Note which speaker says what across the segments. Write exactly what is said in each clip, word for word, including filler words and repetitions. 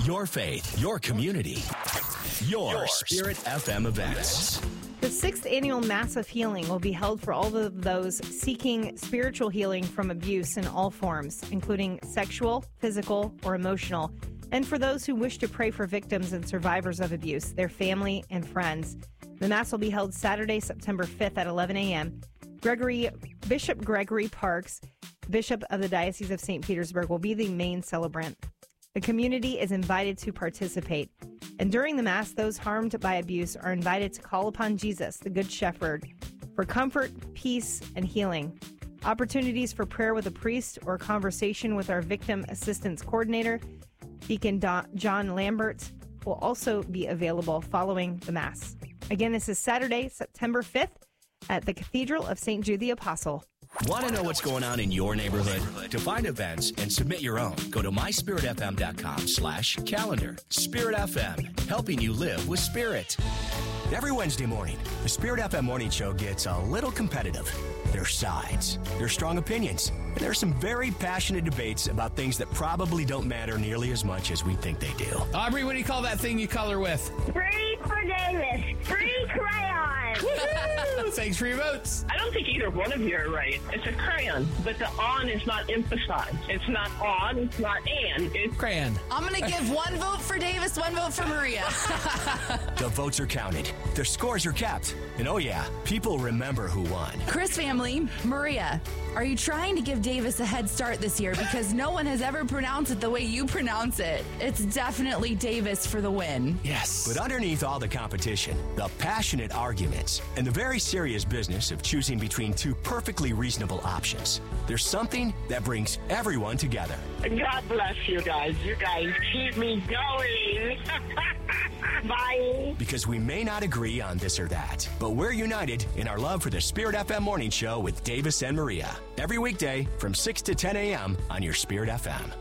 Speaker 1: Your faith, your community, your, your Spirit F M events.
Speaker 2: The sixth annual Mass of Healing will be held for all of those seeking spiritual healing from abuse in all forms, including sexual, physical, or emotional, and for those who wish to pray for victims and survivors of abuse, their family, and friends. The Mass will be held Saturday, September fifth at eleven a.m. Gregory Bishop Gregory Parks, Bishop of the Diocese of Saint Petersburg, will be the main celebrant. The community is invited to participate. And during the Mass, those harmed by abuse are invited to call upon Jesus, the Good Shepherd, for comfort, peace, and healing. Opportunities for prayer with a priest or conversation with our Victim Assistance Coordinator, Deacon Don- John Lambert, will also be available following the Mass. Again, this is Saturday, September fifth at the Cathedral of Saint Jude the Apostle.
Speaker 1: Want to know what's going on in your neighborhood? To find events and submit your own, go to my spirit f m dot com slash calendar. Spirit F M, helping you live with Spirit. Every Wednesday morning, the Spirit F M Morning Show gets a little competitive. There's sides, there's strong opinions, and there's some very passionate debates about things that probably don't matter nearly as much as we think they do.
Speaker 3: Aubrey, what do you call that thing you color with?
Speaker 4: Free for Davis. Free crayon.
Speaker 3: Thanks for your votes.
Speaker 5: I don't think either one of you are right. It's a crayon, but the on is not emphasized. It's not on, it's not and, it's
Speaker 3: crayon.
Speaker 6: I'm going to give one vote for Davis, one vote for Maria.
Speaker 1: The votes are counted. Their scores are kept. And oh yeah, people remember who won.
Speaker 6: Chris family, Maria, are you trying to give Davis a head start this year because no one has ever pronounced it the way you pronounce it? It's definitely Davis for the win.
Speaker 1: Yes. But underneath all the competition, the passionate arguments, and the very serious business of choosing between two perfectly reasonable options, there's something that brings everyone together.
Speaker 5: God bless you guys. You guys keep me going. Bye.
Speaker 1: Because we may not agree on this or that, but we're united in our love for the Spirit F M Morning Show with Davis and Maria. Every weekday from six to ten a.m. on your Spirit F M.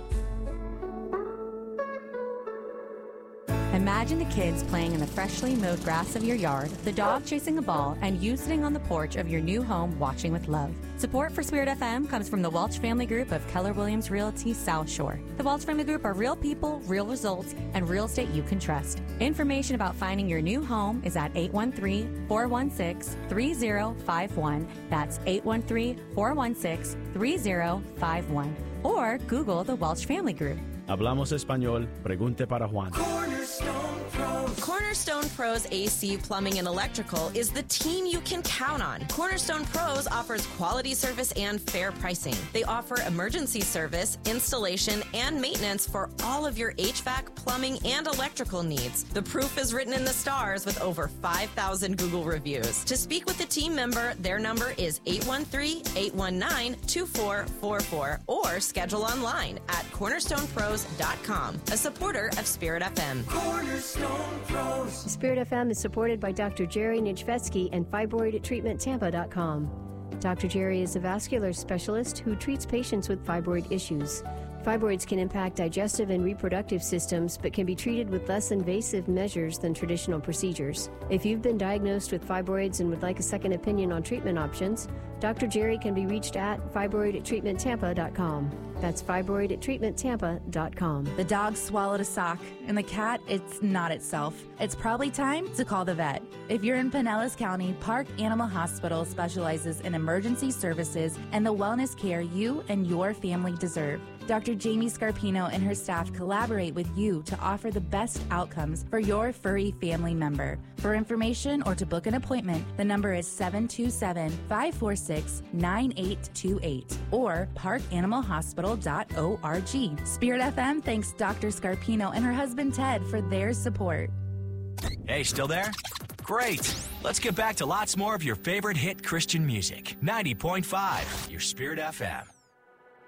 Speaker 7: Imagine the kids playing in the freshly mowed grass of your yard, the dog chasing a ball, and you sitting on the porch of your new home watching with love. Support for Spirit F M comes from the Welch Family Group of Keller Williams Realty South Shore. The Welch Family Group are real people, real results, and real estate you can trust. Information about finding your new home is at eight one three, four one six, three zero five one. That's eight one three, four one six, three zero five one. Or Google the Welch Family Group.
Speaker 8: Hablamos español. Pregunte para Juan.
Speaker 9: Cornerstone Pros. Cornerstone Pros A C Plumbing and Electrical is the team you can count on. Cornerstone Pros offers quality service and fair pricing. They offer emergency service, installation, and maintenance for all of your H V A C, plumbing, and electrical needs. The proof is written in the stars with over five thousand Google reviews. To speak with a team member, their number is eight one three, eight one nine, two four four four or schedule online at cornerstone pros dot com, a supporter of Spirit F M.
Speaker 10: Cornerstone Pros. Spirit F M is supported by Doctor Jerry Nijvetsky and fibroid treatment tampa dot com. Doctor Jerry is a vascular specialist who treats patients with fibroid issues. Fibroids can impact digestive and reproductive systems, but can be treated with less invasive measures than traditional procedures. If you've been diagnosed with fibroids and would like a second opinion on treatment options, Doctor Jerry can be reached at fibroid treatment tampa dot com. That's fibroid treatment tampa dot com.
Speaker 6: The dog swallowed a sock, and the cat, it's not itself. It's probably time to call the vet. If you're in Pinellas County, Park Animal Hospital specializes in emergency services and the wellness care you and your family deserve. Doctor Jamie Scarpino and her staff collaborate with you to offer the best outcomes for your furry family member. For information or to book an appointment, the number is seven two seven, five four six, nine eight two eight or park animal hospital dot org. Spirit F M thanks Doctor Scarpino and her husband Ted for their support.
Speaker 1: Hey, still there? Great. Let's get back to lots more of your favorite hit Christian music. ninety point five, your Spirit F M.